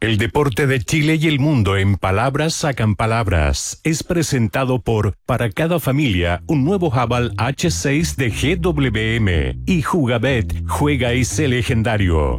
El deporte de Chile y el mundo en palabras sacan palabras. Es presentado por Para cada familia, un nuevo Haval H6 de GWM. Y Jugabet, juega y sé legendario.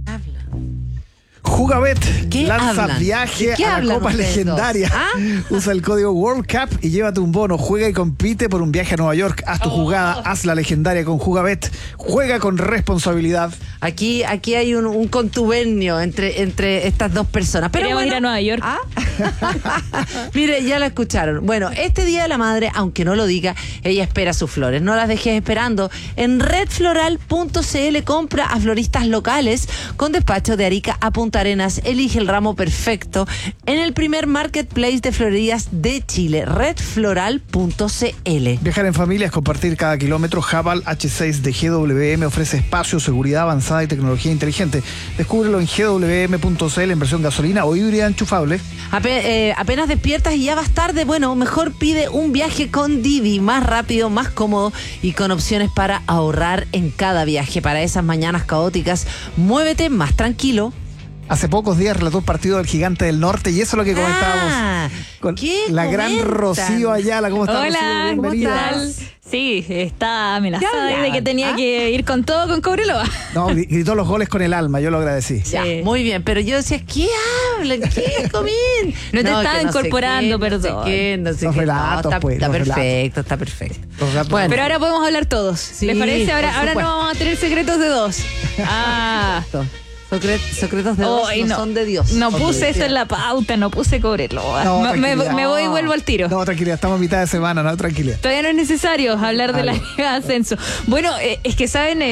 Jugabet lanza hablan? viaje a la Copa Legendaria. Usa el código World Cup y llévate un bono. Juega y compite por un viaje a Nueva York. Haz tu jugada, haz la legendaria con Jugabet. Juega con responsabilidad. Aquí hay un contubernio entre estas dos personas. Pero queremos ir a Nueva York. Mire, ya la escucharon. Bueno, este Día de la Madre, aunque no lo diga, ella espera sus flores. No las dejes esperando. En redfloral.cl compra a floristas locales con despacho de Arica a Punta Arenas. Elige el ramo perfecto en el primer marketplace de florerías de Chile. redfloral.cl. Viajar en familia es compartir cada kilómetro. Haval H6 de GWM ofrece espacio, seguridad avanzada y tecnología inteligente. Descúbrelo en gwm.cl en versión gasolina o híbrida enchufable. Apenas despiertas y ya vas tarde, bueno, mejor pide un viaje con Didi, más rápido, más cómodo y con opciones para ahorrar en cada viaje. Para esas mañanas caóticas, muévete más tranquilo. Hace pocos días relató un partido del Gigante del Norte y eso es lo que comentábamos con la gran Rocío Ayala. ¿Cómo estás, Hola, Rocío? Bienvenida. ¿cómo estás? Sí, está amenazada de que tenía que ir con todo con Cobreloa. No, gritó los goles con el alma, yo lo agradecí. Ya, muy bien, pero yo decía, ¿qué hablan? ¿Qué comín? No te estaba incorporando, perdón. No sé Los qué. relatos, Está pues, los perfecto, está perfecto. Bueno, Pero ahora podemos hablar todos. Sí, ¿Les parece? por Ahora no supuesto. vamos a tener secretos de dos. Secretos de dos no son de Dios. No puse eso en la pauta, no puse Cobreloa. No, me tranquilidad. voy y vuelvo al tiro. No, tranquilidad, estamos a mitad de semana, no, tranquilidad. Todavía no es necesario hablar de la Liga de Ascenso. Bueno, es que saben...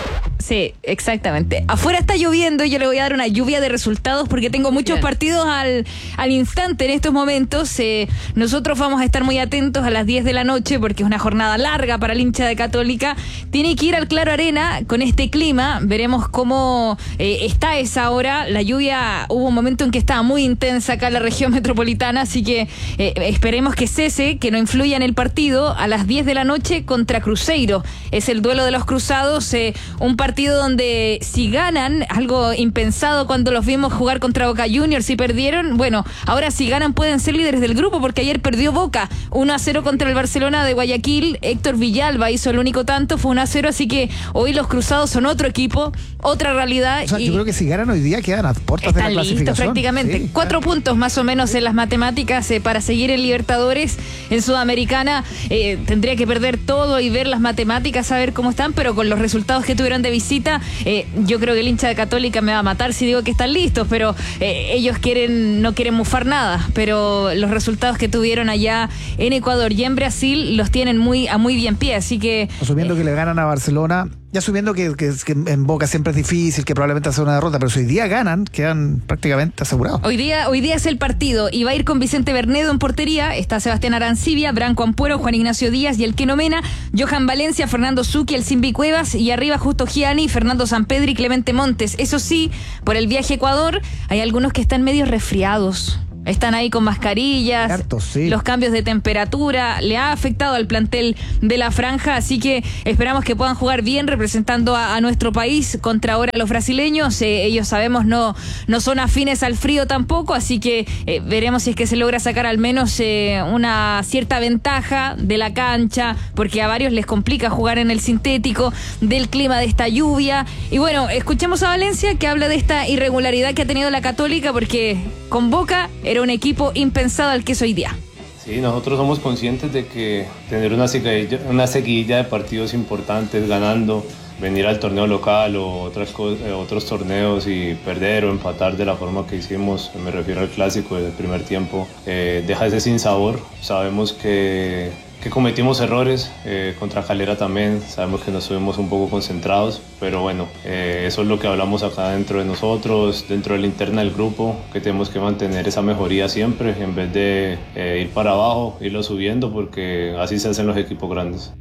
sí, exactamente. Afuera está lloviendo y yo le voy a dar una lluvia de resultados porque tengo muchos partidos al instante en estos momentos. Nosotros vamos a estar muy atentos a las 10 de la noche porque es una jornada larga para el hincha de Católica. Tiene que ir al Claro Arena con este clima. Veremos cómo está esa hora. La lluvia, hubo un momento en que estaba muy intensa acá en la región metropolitana, así que esperemos que cese, que no influya en el partido. A las 10 de la noche contra Cruzeiro. Es el duelo de los cruzados, un partido donde si ganan, algo impensado cuando los vimos jugar contra Boca Juniors, si perdieron, bueno, ahora si ganan pueden ser líderes del grupo porque ayer perdió Boca 1-0 contra el Barcelona de Guayaquil. Héctor Villalba hizo el único tanto, fue 1-0, así que hoy los cruzados son otro equipo, otra realidad. O sea, yo creo que si ganan hoy día quedan a puertas de la Están listos clasificación. prácticamente. Sí, 4 puntos más o menos en las matemáticas para seguir en Libertadores. En Sudamericana tendría que perder todo y ver las matemáticas, a ver cómo están, pero con los resultados que tuvieron de visita, yo creo que el hincha de Católica me va a matar si digo que están listos, pero ellos no quieren mufar nada, pero los resultados que tuvieron allá en Ecuador y en Brasil los tienen a muy bien pie, así que... Asumiendo que le ganan a Barcelona, ya asumiendo que en Boca siempre es difícil, que probablemente hace una derrota, pero si hoy día ganan, quedan prácticamente asegurados. Hoy día es el partido y va a ir con Vicente Bernedo en portería. Está Sebastián Arancibia, Branco Ampuero, Juan Ignacio Díaz y el Keno Mena, Johan Valencia, Fernando Zucchi, el Simbi Cuevas y arriba Justo Gianni, Fernando Sampedri y Clemente Montes. Eso sí, por el viaje a Ecuador hay algunos que están medio resfriados. Están ahí con mascarillas, Hartos, sí. Los cambios de temperatura le ha afectado al plantel de la franja, así que esperamos que puedan jugar bien representando a nuestro país contra ahora los brasileños. Ellos sabemos no son afines al frío tampoco, así que veremos si es que se logra sacar al menos una cierta ventaja de la cancha, porque a varios les complica jugar en el sintético, del clima de esta lluvia. Y bueno, escuchemos a Valencia que habla de esta irregularidad que ha tenido la Católica, porque con Boca era un equipo impensado al que es hoy día. Sí, nosotros somos conscientes de que tener una seguidilla de partidos importantes, ganando, venir al torneo local o otros torneos y perder o empatar de la forma que hicimos, me refiero al clásico del primer tiempo, deja ese sinsabor. Sabemos que cometimos errores, contra Calera también, sabemos que nos estuvimos un poco concentrados, pero bueno, eso es lo que hablamos acá dentro de nosotros, dentro de la interna del grupo, que tenemos que mantener esa mejoría siempre, en vez de ir para abajo, irlo subiendo, porque así se hacen los equipos grandes.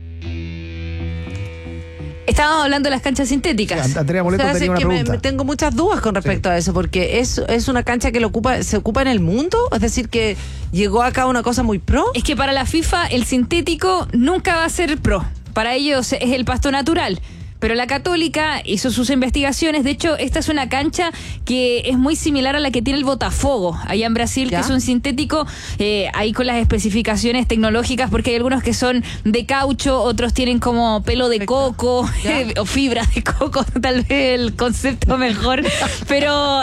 Estábamos hablando de las canchas sintéticas. Andrea Moleto tenía una pregunta. Tengo muchas dudas con respecto a eso, porque es una cancha que se ocupa en el mundo, es decir, que llegó acá una cosa muy pro. Es que para la FIFA el sintético nunca va a ser pro. Para ellos es el pasto natural. Pero la Católica hizo sus investigaciones. De hecho, esta es una cancha que es muy similar a la que tiene el Botafogo, allá en Brasil, ¿Ya? que es un sintético, ahí con las especificaciones tecnológicas, porque hay algunos que son de caucho, otros tienen como pelo de coco, o fibra de coco, tal vez el concepto mejor. Pero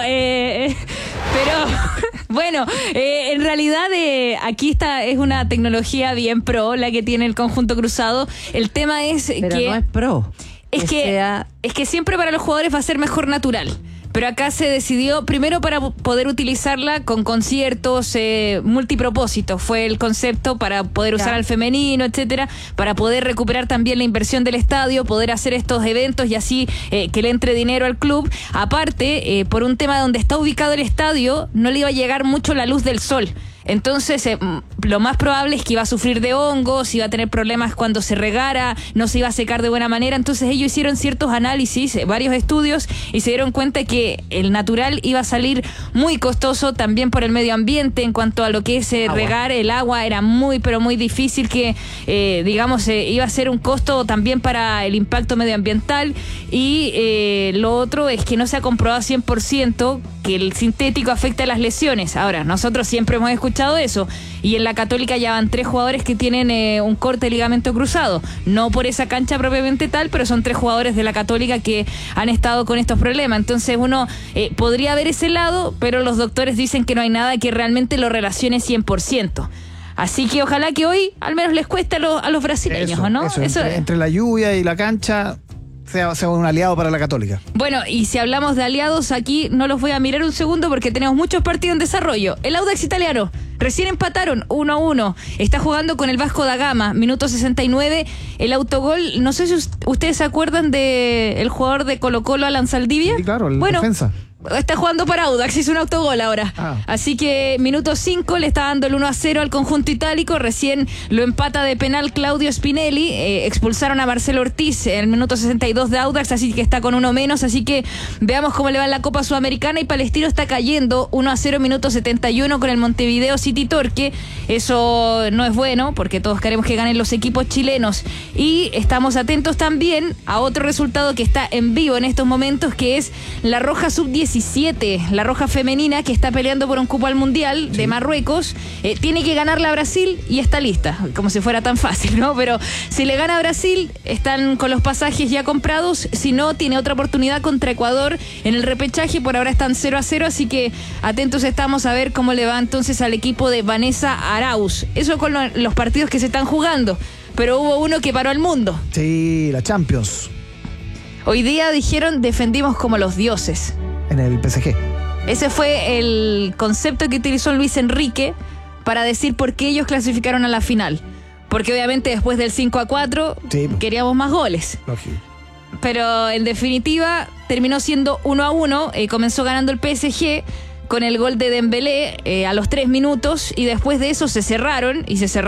bueno, en realidad aquí es una tecnología bien pro la que tiene el conjunto cruzado. El tema es Pero que... no es pro. Es que siempre para los jugadores va a ser mejor natural. Pero acá se decidió, primero para poder utilizarla con conciertos multipropósitos, fue el concepto para poder usar al femenino, etcétera, para poder recuperar también la inversión del estadio, poder hacer estos eventos y así que le entre dinero al club. Aparte, por un tema donde está ubicado el estadio, no le iba a llegar mucho la luz del sol. Entonces, lo más probable es que iba a sufrir de hongos, iba a tener problemas cuando se regara, no se iba a secar de buena manera. Entonces ellos hicieron ciertos análisis, varios estudios, y se dieron cuenta que el natural iba a salir muy costoso también por el medio ambiente. En cuanto a lo que es regar el agua, era muy, pero muy difícil que, iba a ser un costo también para el impacto medioambiental. Y lo otro es que no se ha comprobado 100% que el sintético afecta a las lesiones. Ahora, nosotros siempre hemos escuchado eso, y en la Católica ya van 3 jugadores que tienen un corte de ligamento cruzado, no por esa cancha propiamente tal, pero son 3 jugadores de la Católica que han estado con estos problemas. Entonces uno podría ver ese lado, pero los doctores dicen que no hay nada que realmente lo relacione 100%. Así que ojalá que hoy al menos les cueste a los brasileños, eso, ¿no? Eso, entre la lluvia y la cancha sea un aliado para la Católica. Bueno, y si hablamos de aliados, aquí no los voy a mirar un segundo porque tenemos muchos partidos en desarrollo. El Audax italiano, recién empataron 1-1. Está jugando con el Vasco da Gama, minuto 69. El autogol, no sé si ustedes se acuerdan del jugador de Colo-Colo, Alan Saldivia. Sí, claro, el defensa. Está jugando para Audax, hizo un autogol ahora. Así que minuto 5 le está dando el 1-0 al conjunto itálico. Recién lo empata de penal Claudio Spinelli. Expulsaron a Marcelo Ortiz en el minuto 62 de Audax, así que está con uno menos. Así que veamos cómo le va en la Copa Sudamericana. Y Palestino está cayendo 1-0 minuto 71 con el Montevideo City Torque. Eso no es bueno porque todos queremos que ganen los equipos chilenos. Y estamos atentos también a otro resultado que está en vivo en estos momentos, que es la Roja Sub-17. La Roja femenina, que está peleando por un cupo al Mundial de Marruecos, tiene que ganarle a Brasil y está lista, como si fuera tan fácil, ¿no? Pero si le gana a Brasil, están con los pasajes ya comprados. Si no, tiene otra oportunidad contra Ecuador en el repechaje. Por ahora están 0-0, así que atentos estamos a ver cómo le va entonces al equipo de Vanessa Arauz. Eso con los partidos que se están jugando, pero hubo uno que paró al mundo. Sí, la Champions. Hoy día dijeron: defendimos como los dioses. En el PSG. Ese fue el concepto que utilizó Luis Enrique para decir por qué ellos clasificaron a la final. Porque obviamente después del 5-4 queríamos más goles. Lógico. Pero en definitiva terminó siendo 1-1. Comenzó ganando el PSG con el gol de Dembélé a los 3 minutos, y después de eso se cerraron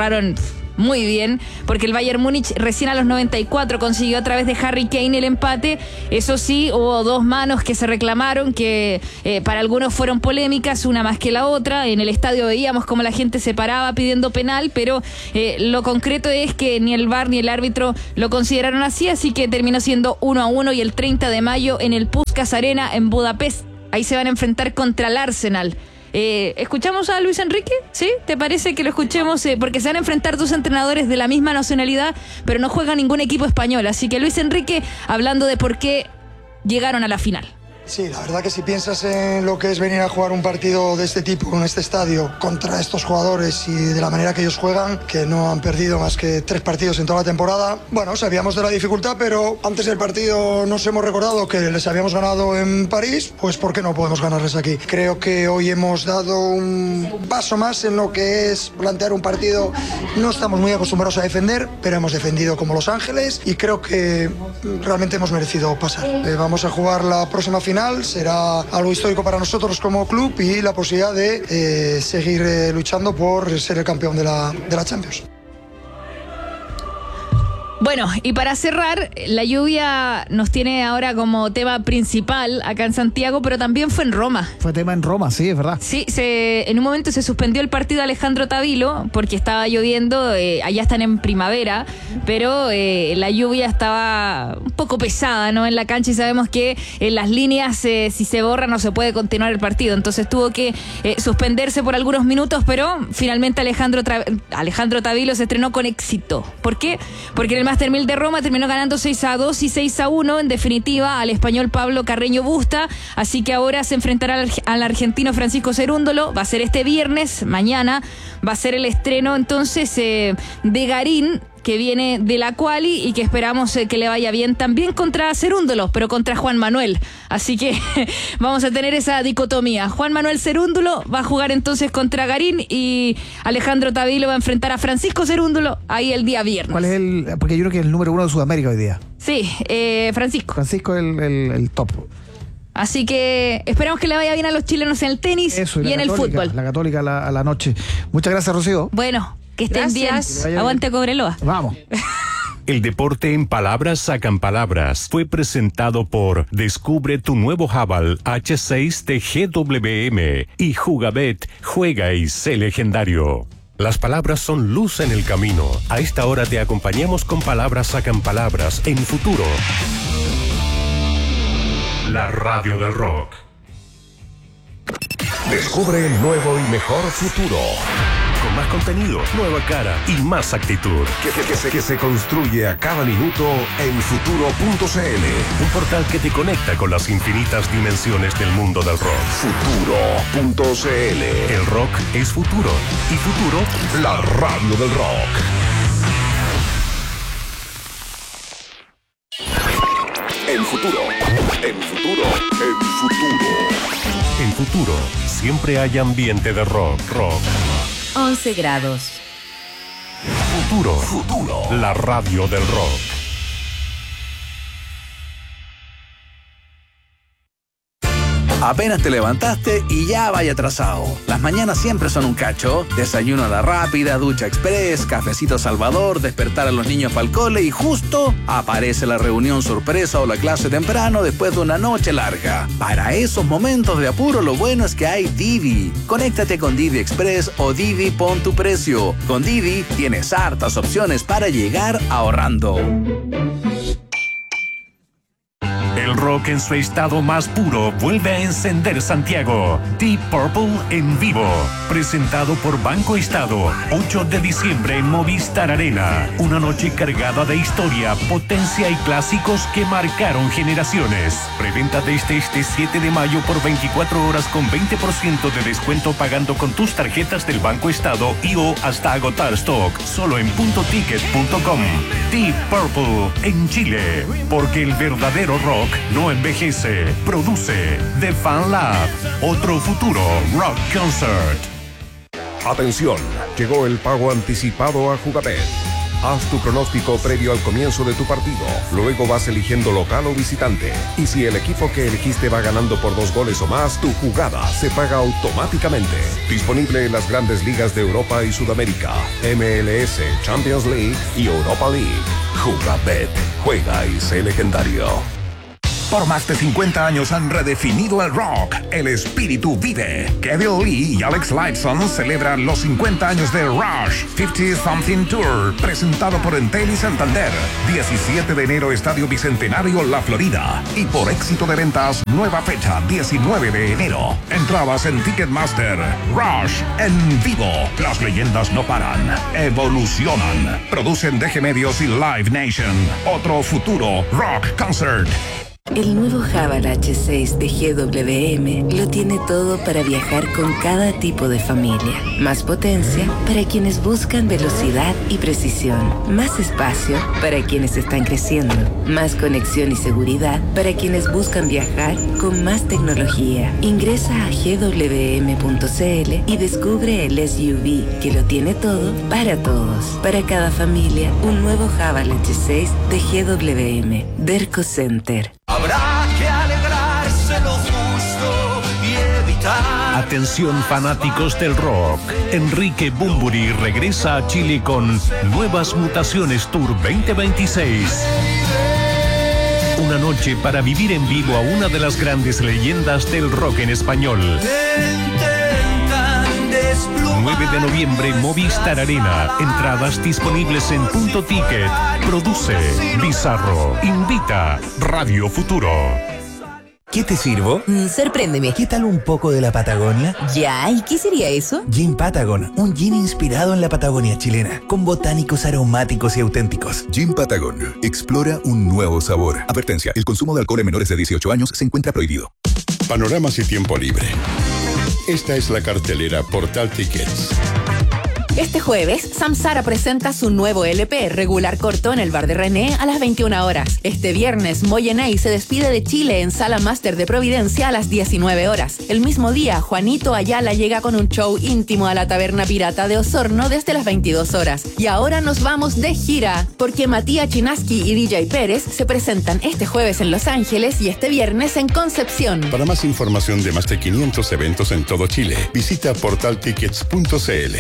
muy bien, porque el Bayern Múnich recién a los 94 consiguió a través de Harry Kane el empate. Eso sí, hubo 2 manos que se reclamaron, que para algunos fueron polémicas, una más que la otra. En el estadio veíamos cómo la gente se paraba pidiendo penal, pero lo concreto es que ni el VAR ni el árbitro lo consideraron así que terminó siendo 1-1, y el 30 de mayo en el Puskás Arena en Budapest, ahí se van a enfrentar contra el Arsenal. ¿Escuchamos a Luis Enrique? ¿Sí? ¿Te parece que lo escuchemos? Porque se van a enfrentar 2 entrenadores de la misma nacionalidad, pero no juega ningún equipo español. Así que Luis Enrique hablando de por qué llegaron a la final. Sí, la verdad que si piensas en lo que es venir a jugar un partido de este tipo, en este estadio, contra estos jugadores y de la manera que ellos juegan, que no han perdido más que 3 partidos en toda la temporada, bueno, sabíamos de la dificultad, pero antes del partido nos hemos recordado que les habíamos ganado en París, pues ¿por qué no podemos ganarles aquí? Creo que hoy hemos dado un paso más en lo que es plantear un partido. No estamos muy acostumbrados a defender, pero hemos defendido como Los Ángeles y creo que realmente hemos merecido pasar. Vamos a jugar la próxima final. Será algo histórico para nosotros como club y la posibilidad de seguir luchando por ser el campeón de la Champions. Bueno, y para cerrar, la lluvia nos tiene ahora como tema principal acá en Santiago, pero también fue en Roma. Fue tema en Roma, sí, es verdad. Sí, en un momento se suspendió el partido de Alejandro Tavilo porque estaba lloviendo, allá están en primavera, pero la lluvia estaba un poco pesada, ¿no? En la cancha, y sabemos que en las líneas, si se borra, no se puede continuar el partido. Entonces tuvo que suspenderse por algunos minutos, pero finalmente Alejandro Tavilo se estrenó con éxito. ¿Por qué? Porque en el Master 1000 de Roma terminó ganando 6-2 y 6-1, en definitiva, al español Pablo Carreño Busta. Así que ahora se enfrentará al argentino Francisco Cerúndolo. Va a ser este viernes, mañana va a ser el estreno entonces de Garín, que viene de la quali y que esperamos que le vaya bien también contra Cerúndolo, pero contra Juan Manuel. Así que vamos a tener esa dicotomía. Juan Manuel Cerúndolo va a jugar entonces contra Garín y Alejandro Tavilo va a enfrentar a Francisco Cerúndolo ahí el día viernes. ¿Cuál es porque yo creo que es el número 1 de Sudamérica hoy día? Sí, Francisco. Francisco es el top. Así que esperamos que le vaya bien a los chilenos en el tenis y en el fútbol. La Católica a la noche. Muchas gracias, Rocío. Bueno, que estén bien. Aguante Cobreloa. Vamos. El deporte en palabras sacan palabras. Fue presentado por Descubre tu nuevo Haval H6 de GWM y Jugabet, juega y sé legendario. Las palabras son luz en el camino. A esta hora te acompañamos con Palabras sacan palabras en Futuro. La radio del rock. Descubre el nuevo y mejor Futuro. Con más contenido, nueva cara y más actitud. Que se construye a cada minuto en futuro.cl. Un portal que te conecta con las infinitas dimensiones del mundo del rock. Futuro.cl. El rock es futuro. Y futuro, la radio del rock. En futuro. En futuro. En futuro. En Futuro, siempre hay ambiente de rock. 11 grados. Futuro. La radio del rock. Apenas te levantaste y ya vaya atrasado. Las mañanas siempre son un cacho. Desayuno a la rápida, ducha express, cafecito Salvador, despertar a los niños para el cole y justo aparece la reunión sorpresa o la clase temprano después de una noche larga. Para esos momentos de apuro, lo bueno es que hay Didi. Conéctate con Didi Express o Didi Pon tu Precio. Con Didi tienes hartas opciones para llegar ahorrando. El rock en su estado más puro vuelve a encender Santiago. Deep Purple en vivo. Presentado por Banco Estado. 8 de diciembre en Movistar Arena. Una noche cargada de historia, potencia y clásicos que marcaron generaciones. Preventa desde este 7 de mayo por 24 horas con 20% de descuento pagando con tus tarjetas del Banco Estado y o hasta agotar stock. Solo en puntoticket.com. Deep Purple en Chile. Porque el verdadero rock no envejece, produce The Fan Lab, otro futuro rock concert. Atención, llegó el pago anticipado a Jugabet. Haz tu pronóstico previo al comienzo de tu partido. Luego vas eligiendo local o visitante. Y si el equipo que elegiste va ganando por 2 goles o más, tu jugada se paga automáticamente. Disponible en las grandes ligas de Europa y Sudamérica, MLS, Champions League y Europa League. Jugabet, juega y sé legendario. Por más de 50 años han redefinido el rock. El espíritu vive. Kevin Lee y Alex Lifeson celebran los 50 años de Rush 50 Something Tour, presentado por Entel y Santander. 17 de enero, Estadio Bicentenario, La Florida. Y por éxito de ventas, nueva fecha, 19 de enero. Entradas en Ticketmaster. Rush en vivo. Las leyendas no paran, evolucionan. Producen DG Medios y Live Nation. Otro futuro rock concert. El nuevo Haval H6 de GWM lo tiene todo para viajar con cada tipo de familia. Más potencia para quienes buscan velocidad y precisión. Más espacio para quienes están creciendo. Más conexión y seguridad para quienes buscan viajar con más tecnología. Ingresa a gwm.cl y descubre el SUV que lo tiene todo para todos. Para cada familia, un nuevo Haval H6 de GWM. Derco Center. Habrá que alegrarse lo justo y evitar Atención fanáticos del rock. Enrique Bunbury regresa a Chile con Nuevas Mutaciones Tour 2026. Una noche para vivir en vivo a una de las grandes leyendas del rock en español. 9 de noviembre, Movistar Arena. Entradas disponibles en Punto Ticket. Produce Bizarro. Invita Radio Futuro. ¿Qué te sirvo? Sorpréndeme. ¿Qué tal un poco de la Patagonia? Ya, ¿y qué sería eso? Gin Patagon, un gin inspirado en la Patagonia chilena, con botánicos aromáticos y auténticos. Gin Patagon, explora un nuevo sabor. Advertencia, el consumo de alcohol en menores de 18 años se encuentra prohibido. Panoramas y tiempo libre. Esta es la cartelera Portal Tickets. Este jueves, Samsara presenta su nuevo LP, Regular Corto, en el Bar de René a las 21 horas. Este viernes, Moyenay se despide de Chile en Sala Máster de Providencia a las 19 horas. El mismo día, Juanito Ayala llega con un show íntimo a la Taberna Pirata de Osorno desde las 22 horas. Y ahora nos vamos de gira, porque Matías Chinaski y DJ Pérez se presentan este jueves en Los Ángeles y este viernes en Concepción. Para más información de más de 500 eventos en todo Chile, visita portaltickets.cl.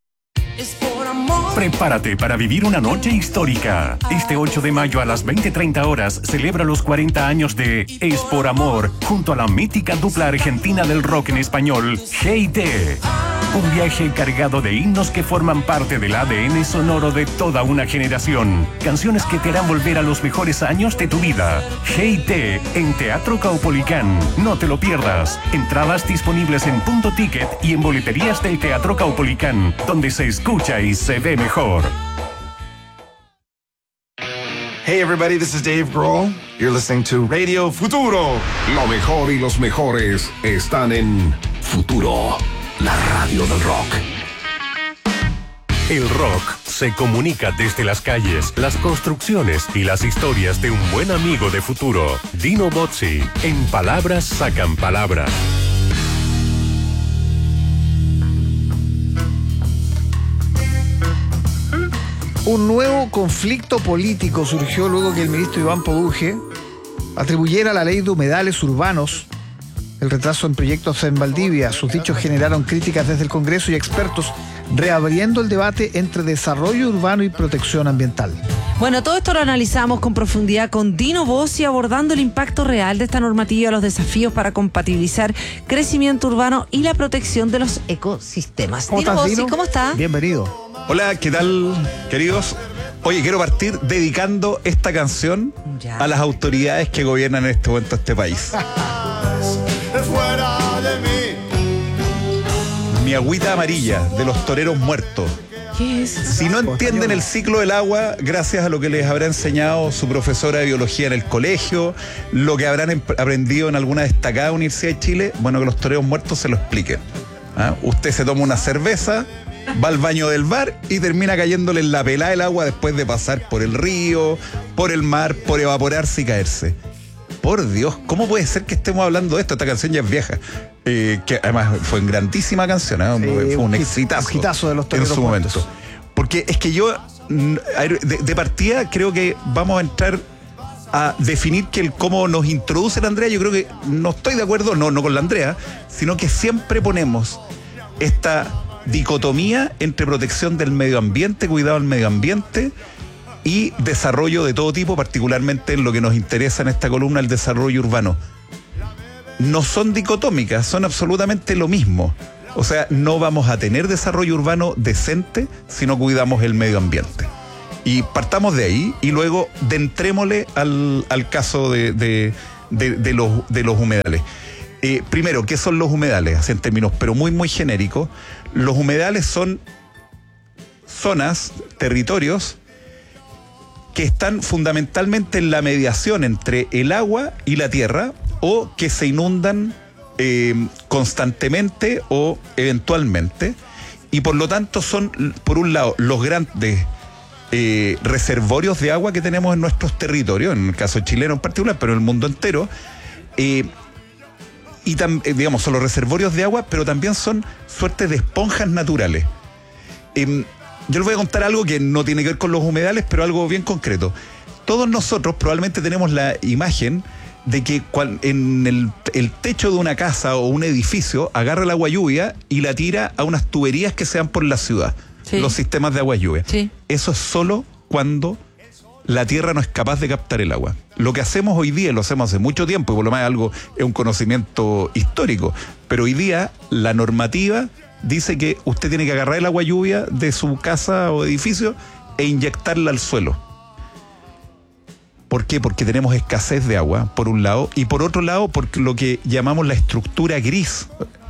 Prepárate para vivir una noche histórica. Este 8 de mayo a las 20:30 horas celebra los 40 años de Es por Amor junto a la mítica dupla argentina del rock en español, Hey!T. Un viaje cargado de himnos que forman parte del ADN sonoro de toda una generación. Canciones que te harán volver a los mejores años de tu vida. Hey!T en Teatro Caupolicán. No te lo pierdas. Entradas disponibles en Punto Ticket y en boleterías del Teatro Caupolicán, donde se escucha y se ve mejor. Hey everybody, this is Dave Grohl. You're listening to Radio Futuro. Lo mejor y los mejores están en Futuro, la radio del rock. El rock se comunica desde las calles, las construcciones y las historias de un buen amigo de Futuro. Dino Bozzi, en Palabras Sacan Palabras. Un nuevo conflicto político surgió luego que el ministro Iván Poduje atribuyera la ley de humedales urbanos el retraso en proyectos en Valdivia. Sus dichos generaron críticas desde el Congreso y expertos, reabriendo el debate entre desarrollo urbano y protección ambiental. Bueno, todo esto lo analizamos con profundidad con Dino Bozzi, abordando el impacto real de esta normativa, los desafíos para compatibilizar crecimiento urbano y la protección de los ecosistemas. Dino Bozzi, ¿cómo está? Bienvenido. Hola, ¿qué tal, queridos? Oye, quiero partir dedicando esta canción a las autoridades que gobiernan en este momento este país. Mi agüita amarilla de los toreros muertos. ¿Qué es? Si no entienden el ciclo del agua, gracias a lo que les habrá enseñado su profesora de biología en el colegio, lo que habrán aprendido en alguna destacada Universidad de Chile, bueno, que los toreros muertos se lo expliquen. ¿Ah? Usted se toma una cerveza, va al baño del bar y termina cayéndole en la pelada del agua después de pasar por el río, por el mar, por evaporarse y caerse. Por Dios, ¿cómo puede ser que estemos hablando de esto? Esta canción ya es vieja. Que además fue una grandísima canción, ¿eh? Sí, fue un exitazo de los toreros en su muertos. momento. Porque es que yo, de partida, creo que vamos a entrar a definir que el cómo nos introduce la Andrea. Yo creo que no estoy de acuerdo, no con la Andrea, sino que siempre ponemos esta dicotomía entre protección del medio ambiente, cuidado del medio ambiente y desarrollo de todo tipo, particularmente en lo que nos interesa en esta columna, el desarrollo urbano. No son dicotómicas, son absolutamente lo mismo. O sea, no vamos a tener desarrollo urbano decente si no cuidamos el medio ambiente. Y partamos de ahí y luego entrémosle al caso de los humedales. Primero, ¿qué son los humedales? Así en términos, pero muy, muy genéricos. Los humedales son zonas, territorios, que están fundamentalmente en la mediación entre el agua y la tierra, o que se inundan constantemente o eventualmente, y por lo tanto son, por un lado, los grandes reservorios de agua que tenemos en nuestros territorios, en el caso chileno en particular, pero en el mundo entero, y digamos, son los reservorios de agua, pero también son suertes de esponjas naturales. Yo les voy a contar algo que no tiene que ver con los humedales, pero algo bien concreto. Todos nosotros probablemente tenemos la imagen de que en el techo de una casa o un edificio agarra el agua lluvia y la tira a unas tuberías que se dan por la ciudad, los sistemas de agua lluvia. Eso es solo cuando la tierra no es capaz de captar el agua. Lo que hacemos hoy día, lo hacemos hace mucho tiempo, y por lo más es un conocimiento histórico, pero hoy día la normativa dice que usted tiene que agarrar el agua lluvia de su casa o edificio e inyectarla al suelo. ¿Por qué? Porque tenemos escasez de agua, por un lado, y por otro lado, porque lo que llamamos la estructura gris,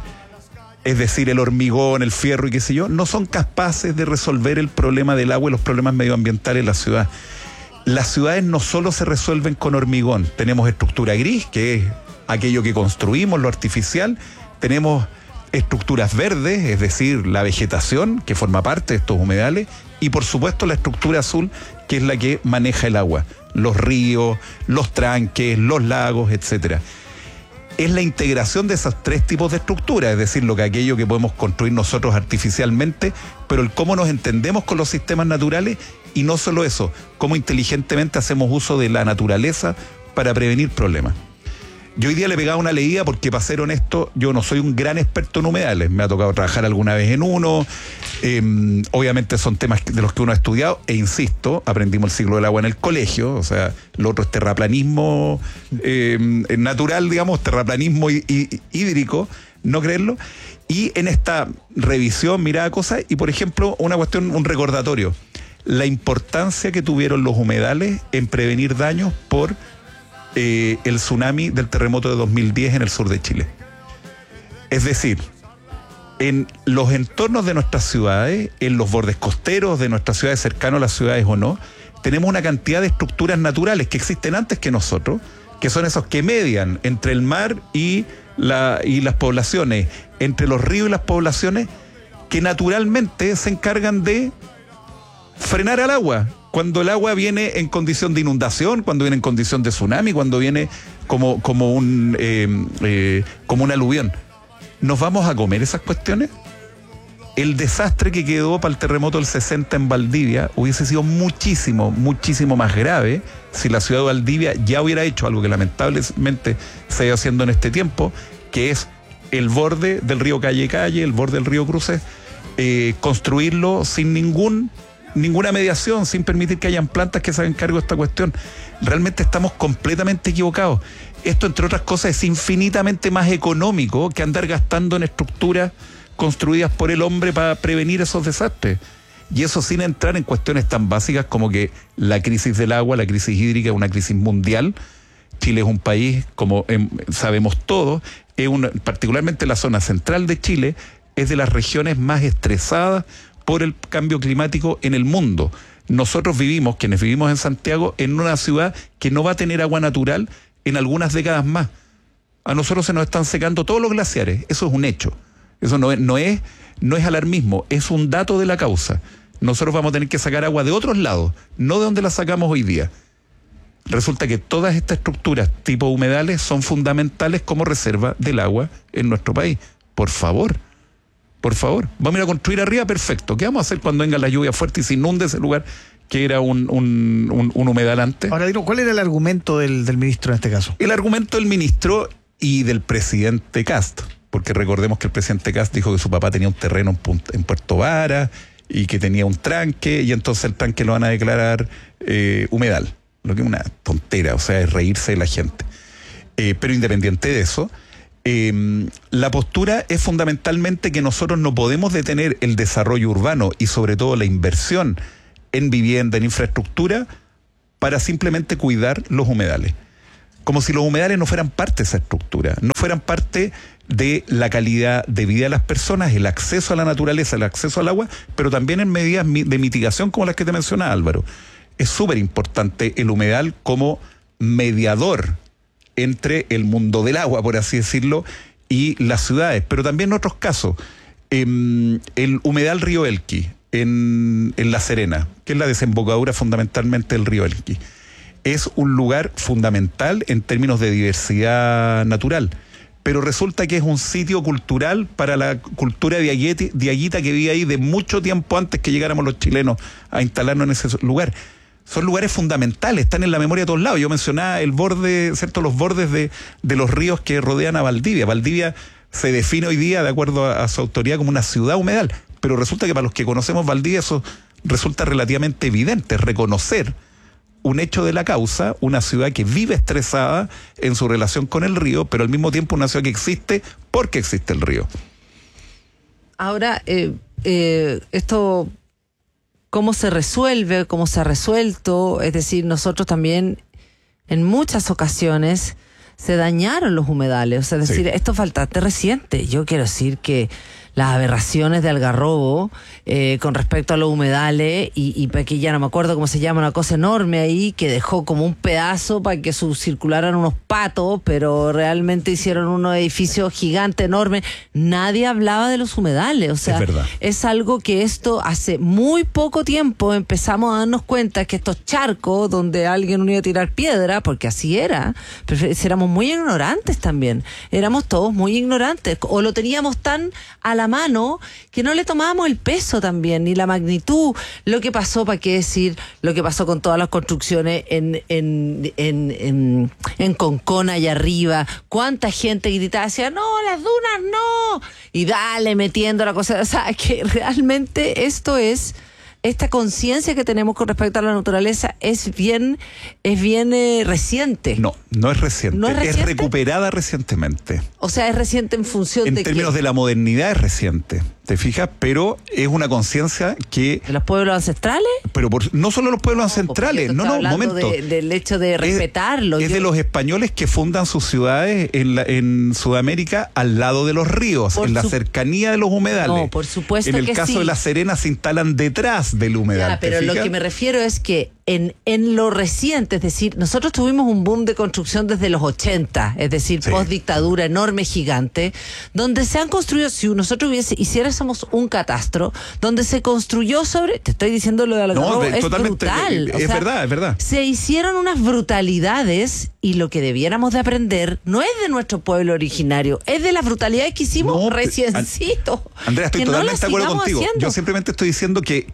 es decir, el hormigón, el fierro y qué sé yo, no son capaces de resolver el problema del agua y los problemas medioambientales en la ciudad. Las ciudades no solo se resuelven con hormigón, tenemos estructura gris, que es aquello que construimos, lo artificial, tenemos estructuras verdes, es decir, la vegetación, que forma parte de estos humedales, y por supuesto la estructura azul, que es la que maneja el agua, los ríos, los tranques, los lagos, etcétera. Es la integración de esos tres tipos de estructuras, es decir, aquello que podemos construir nosotros artificialmente, pero el cómo nos entendemos con los sistemas naturales, y no solo eso, cómo inteligentemente hacemos uso de la naturaleza para prevenir problemas. Yo hoy día le pegaba una leída porque, para ser honesto, yo no soy un gran experto en humedales. Me ha tocado trabajar alguna vez en uno. Obviamente son temas de los que uno ha estudiado. E insisto, aprendimos el ciclo del agua en el colegio. O sea, lo otro es terraplanismo natural, digamos, terraplanismo hídrico, no creerlo. Y en esta revisión miraba cosas y, por ejemplo, una cuestión, un recordatorio. La importancia que tuvieron los humedales en prevenir daños por el tsunami del terremoto de 2010 en el sur de Chile. Es decir, en los entornos de nuestras ciudades, en los bordes costeros de nuestras ciudades, cercanos a las ciudades o no, tenemos una cantidad de estructuras naturales que existen antes que nosotros, que son esos que median entre el mar y las poblaciones, entre los ríos y las poblaciones, que naturalmente se encargan de frenar al agua. Cuando el agua viene en condición de inundación, cuando viene en condición de tsunami, cuando viene como un aluvión. ¿Nos vamos a comer esas cuestiones? El desastre que quedó para el terremoto del 60 en Valdivia hubiese sido muchísimo, muchísimo más grave si la ciudad de Valdivia ya hubiera hecho algo que lamentablemente se ha ido haciendo en este tiempo, que es el borde del río Calle, el borde del río Cruces, construirlo sin ninguna mediación, sin permitir que hayan plantas que se hagan cargo de esta cuestión. Realmente estamos completamente equivocados. Esto, entre otras cosas, es infinitamente más económico que andar gastando en estructuras construidas por el hombre para prevenir esos desastres. Y eso sin entrar en cuestiones tan básicas como que la crisis del agua, la crisis hídrica, es una crisis mundial. Chile es un país, como sabemos todos, particularmente la zona central de Chile, es de las regiones más estresadas por el cambio climático en el mundo. Nosotros quienes vivimos en Santiago, en una ciudad que no va a tener agua natural en algunas décadas más. A nosotros se nos están secando todos los glaciares, eso es un hecho. Eso no es alarmismo, es un dato de la causa. Nosotros vamos a tener que sacar agua de otros lados, no de donde la sacamos hoy día. Resulta que todas estas estructuras tipo humedales son fundamentales como reserva del agua en nuestro país. Por favor, vamos a ir a construir arriba, perfecto. ¿Qué vamos a hacer cuando venga la lluvia fuerte y se inunde ese lugar que era un humedal antes? Ahora, Dino, ¿cuál era el argumento del ministro en este caso? El argumento del ministro y del presidente Kast, porque recordemos que el presidente Kast dijo que su papá tenía un terreno en Puerto Vara y que tenía un tranque, y entonces el tranque lo van a declarar humedal, lo que es una tontera, o sea, es reírse de la gente. Pero independiente de eso, la postura es fundamentalmente que nosotros no podemos detener el desarrollo urbano y sobre todo la inversión en vivienda, en infraestructura, para simplemente cuidar los humedales. Como si los humedales no fueran parte de esa estructura, no fueran parte de la calidad de vida de las personas, el acceso a la naturaleza, el acceso al agua, pero también en medidas de mitigación como las que te mencionaba, Álvaro. Es súper importante el humedal como mediador entre el mundo del agua, por así decirlo, y las ciudades, pero también en otros casos. El humedal Río Elqui, en La Serena, que es la desembocadura fundamentalmente del río Elqui, es un lugar fundamental en términos de diversidad natural, pero resulta que es un sitio cultural para la cultura diaguita que vive ahí de mucho tiempo antes que llegáramos los chilenos a instalarnos en ese lugar. son lugares fundamentales, están en la memoria de todos lados. Yo mencionaba el borde, ¿cierto? Los bordes de los ríos que rodean a Valdivia. Valdivia se define hoy día, de acuerdo a su autoridad, como una ciudad humedal, pero resulta que para los que conocemos Valdivia eso resulta relativamente evidente, reconocer un hecho de la causa, una ciudad que vive estresada en su relación con el río, pero al mismo tiempo una ciudad que existe porque existe el río. Ahora, esto, ¿cómo se resuelve? ¿Cómo se ha resuelto? Es decir, nosotros también en muchas ocasiones se dañaron los humedales. O sea, es decir, esto es bastante reciente. Yo quiero decir que las aberraciones de Algarrobo con respecto a los humedales y aquí ya no me acuerdo cómo se llama, una cosa enorme ahí que dejó como un pedazo para que circularan unos patos, pero realmente hicieron unos edificios gigantes, enormes. Nadie hablaba de los humedales, o sea, es algo que esto hace muy poco tiempo empezamos a darnos cuenta que estos charcos donde alguien iba a tirar piedra, porque así era, éramos muy ignorantes también, éramos todos muy ignorantes, o lo teníamos tan a la mano que no le tomábamos el peso también, ni la magnitud. Lo que pasó, para qué decir, lo que pasó con todas las construcciones en Concona allá arriba, cuánta gente gritaba, decía, no, las dunas no, y dale metiendo la cosa, o sea, que realmente esta conciencia que tenemos con respecto a la naturaleza es bien reciente. No es reciente. ¿No es reciente? Es recuperada recientemente. O sea, es reciente en función de términos de la modernidad es reciente, ¿te fijas? Pero es una conciencia que... ¿De los pueblos ancestrales? Pero no solo los pueblos ancestrales, momento. Del hecho de respetarlo. Es de los españoles que fundan sus ciudades en Sudamérica al lado de los ríos, la cercanía de los humedales. No, por supuesto que sí. En el caso de La Serena se instalan detrás del humedal. Pero lo que me refiero es que en lo reciente, es decir, nosotros tuvimos un boom de construcción desde los 80, es decir, post-dictadura enorme, gigante, donde se han construido, si nosotros hiciéramos un catastro, donde se construyó sobre, te estoy diciendo lo de Algarrobo, es brutal. Es verdad. Se hicieron unas brutalidades y lo que debiéramos de aprender no es de nuestro pueblo originario, es de las brutalidades que hicimos reciencito. Andrea, estoy totalmente de acuerdo contigo. Yo simplemente estoy diciendo que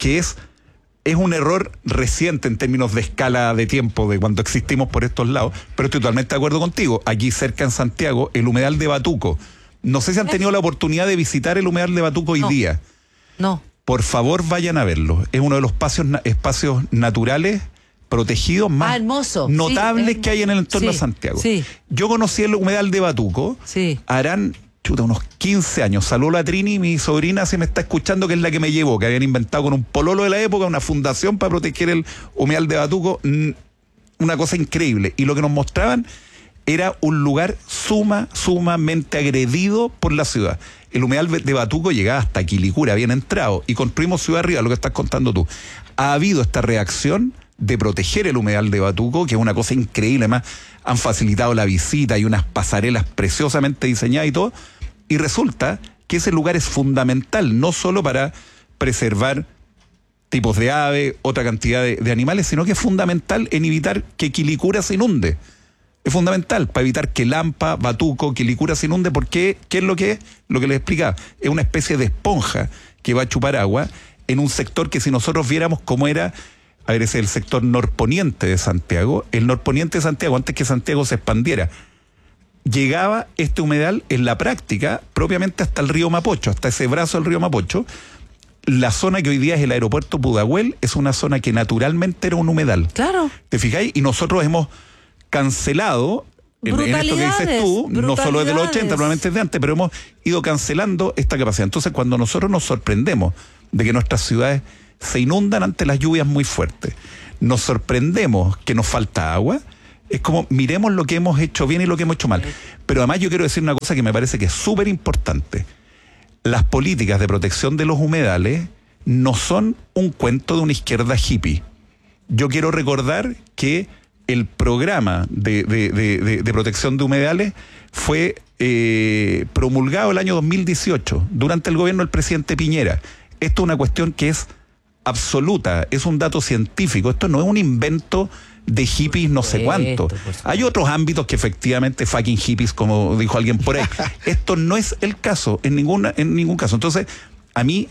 es un error reciente en términos de escala de tiempo de cuando existimos por estos lados, pero estoy totalmente de acuerdo contigo. Aquí cerca en Santiago, el humedal de Batuco. No sé si han tenido la oportunidad de visitar el humedal de Batuco hoy día. No. Por favor, vayan a verlo. Es uno de los espacios naturales protegidos más notables que hay en el entorno de Santiago. Yo conocí el humedal de Batuco. Harán unos 15 años. Saludo a Trini, mi sobrina, se me está escuchando, que es la que me llevó, que habían inventado con un pololo de la época una fundación para proteger el humedal de Batuco. Una cosa increíble. Y lo que nos mostraban era un lugar sumamente agredido por la ciudad. El humedal de Batuco llegaba hasta Quilicura, habían entrado, y construimos ciudad arriba, lo que estás contando tú. Ha habido esta reacción de proteger el humedal de Batuco, que es una cosa increíble. Además, han facilitado la visita, hay unas pasarelas preciosamente diseñadas y todo. Y resulta que ese lugar es fundamental, no solo para preservar tipos de ave, otra cantidad de animales, sino que es fundamental en evitar que Quilicura se inunde. Es fundamental para evitar que Lampa, Batuco, Quilicura se inunde, porque ¿qué es lo que es? Lo que les explicaba, es una especie de esponja que va a chupar agua en un sector que, si nosotros viéramos cómo era, a ver, es el sector norponiente de Santiago. El norponiente de Santiago, antes que Santiago se expandiera, llegaba este humedal en la práctica propiamente hasta el río Mapocho, hasta ese brazo del río Mapocho. La zona que hoy día es el aeropuerto Pudahuel es una zona que naturalmente era un humedal. Claro. ¿Te fijáis? Y nosotros hemos cancelado, en esto que dices tú, no solo desde los 80, probablemente desde antes, pero hemos ido cancelando esta capacidad. Entonces, cuando nosotros nos sorprendemos de que nuestras ciudades se inundan ante las lluvias muy fuertes, nos sorprendemos que nos falta agua, es como, miremos lo que hemos hecho bien y lo que hemos hecho mal. Pero además yo quiero decir una cosa que me parece que es súper importante. Las políticas de protección de los humedales no son un cuento de una izquierda hippie. Yo quiero recordar que el programa de protección de humedales fue promulgado el año 2018, durante el gobierno del presidente Piñera. Esto es una cuestión que es absoluta, es un dato científico. Esto no es un invento de hippies no sé cuánto. Hay otros ámbitos que efectivamente fucking hippies, como dijo alguien por ahí. Esto no es el caso, en ningún caso. Entonces, a mí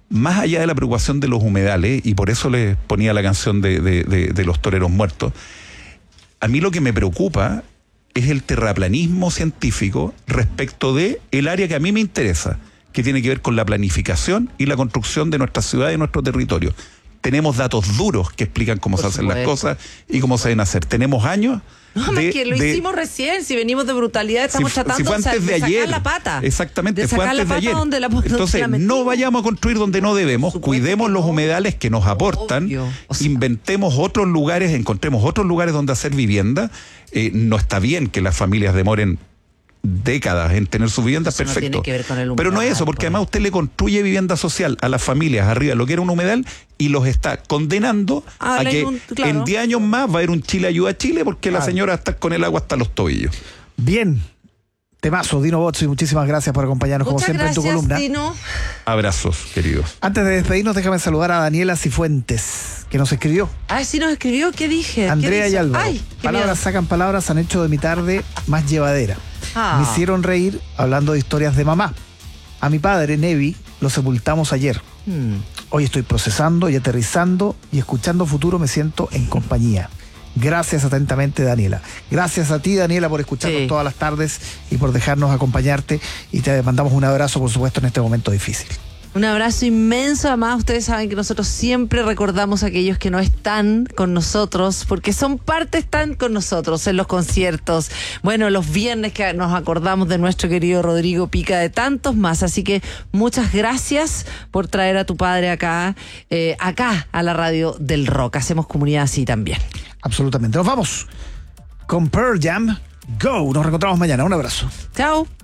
más allá de la preocupación de los humedales, y por eso les ponía la canción de los toreros muertos, a mí lo que me preocupa es el terraplanismo científico respecto de el área que a mí me interesa, que tiene que ver con la planificación y la construcción de nuestra ciudad y nuestro territorio. Tenemos datos duros que explican cómo se hacen las cosas y cómo se deben hacer. Tenemos años. No, más que lo hicimos recién, si venimos de brutalidad, estamos tratando fue antes de sacar ayer. la pata. Exactamente, fue antes de ayer. Entonces, no vayamos a construir donde no debemos, cuidemos los humedales que nos aportan, inventemos otros lugares, encontremos otros lugares donde hacer vivienda. No está bien que las familias demoren décadas en tener sus viviendas, eso perfecto. No tiene que ver con el humedal, pero no es eso, porque además usted le construye vivienda social a las familias arriba, lo que era un humedal, y los está condenando a que en 10 años más va a haber un Chile ayuda a Chile, porque la señora está con el agua hasta los tobillos. Bien. Temazo, Dino Bozzi, muchísimas gracias por acompañarnos como siempre en tu columna. Dino. Abrazos, queridos. Antes de despedirnos, déjame saludar a Daniela Cifuentes, que nos escribió. Sí nos escribió, ¿qué dije? Andrea y Álvaro. Ay, palabras sacan palabras, han hecho de mi tarde más llevadera. Me hicieron reír hablando de historias de mamá. A mi padre, Nevi, lo sepultamos ayer. Hoy estoy procesando y aterrizando y escuchando Futuro me siento en compañía. Gracias atentamente, Daniela. Gracias a ti, Daniela, por escucharnos todas las tardes y por dejarnos acompañarte. Y te mandamos un abrazo, por supuesto, en este momento difícil. Un abrazo inmenso. Además, ustedes saben que nosotros siempre recordamos a aquellos que no están con nosotros, porque son parte, están con nosotros en los conciertos. Bueno, los viernes que nos acordamos de nuestro querido Rodrigo Pica, de tantos más. Así que muchas gracias por traer a tu padre acá a la radio del rock. Hacemos comunidad así también. Absolutamente. Nos vamos con Pearl Jam. Go. Nos reencontramos mañana. Un abrazo. Chao.